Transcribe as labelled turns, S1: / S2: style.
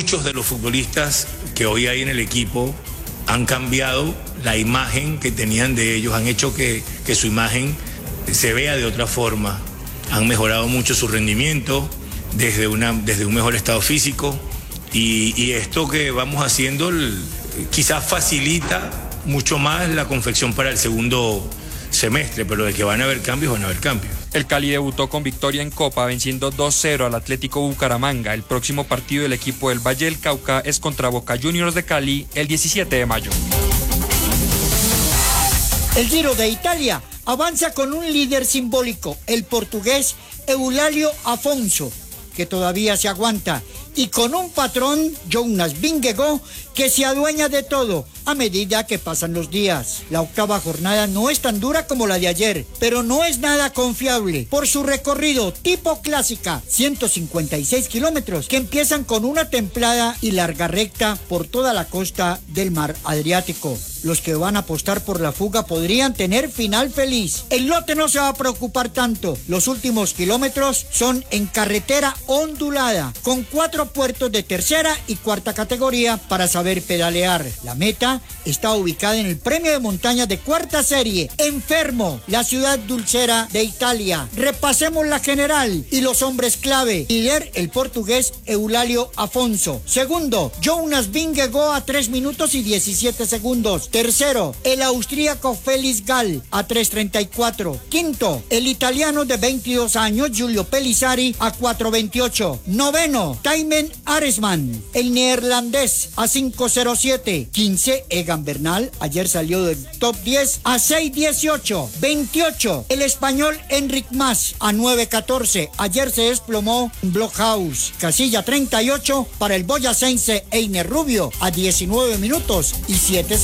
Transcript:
S1: muchos de los futbolistas que hoy hay en el equipo han cambiado la imagen que tenían de ellos, han hecho que su imagen se vea de otra forma, han mejorado mucho su rendimiento desde un mejor estado físico y esto que vamos haciendo quizás facilita mucho más la confección para el segundo semestre, pero de que van a haber cambios, van a haber cambios.
S2: El Cali debutó con victoria en Copa, venciendo 2-0 al Atlético Bucaramanga. El próximo partido del equipo del Valle del Cauca es contra Boca Juniors de Cali el 17 de mayo.
S3: El Giro de Italia avanza con un líder simbólico, el portugués Eulálio Afonso, que todavía se aguanta, y con un patrón, Jonas Vingegaard, que se adueña de todo a medida que pasan los días. La octava jornada no es tan dura como la de ayer, pero no es nada confiable por su recorrido tipo clásica, 156 kilómetros, que empiezan con una templada y larga recta por toda la costa del mar Adriático. Los que van a apostar por la fuga podrían tener final feliz. El lote no se va a preocupar tanto. Los últimos kilómetros son en carretera ondulada, con 4 puertos de tercera y cuarta categoría para saber pedalear. La meta está ubicada en el premio de montaña de cuarta serie, en Fermo, la ciudad dulcera de Italia. Repasemos la general y los hombres clave. Líder, el portugués Eulálio Afonso. Segundo, Jonas Vingegaard a 3 minutos y 17 segundos. Tercero, el austríaco Felix Gall a 3:34. Quinto, el italiano de 22 años Giulio Pellizzari a 4:28. Noveno, Thymen Aresman, el neerlandés a 5:07. 15, Egan Bernal, ayer salió del top 10 a 6:18. 28, el español Enric Mas a 9:14. Ayer se desplomó en Blockhaus. Casilla 38 para el boyacense Einer Rubio a 19 minutos y 7 segundos.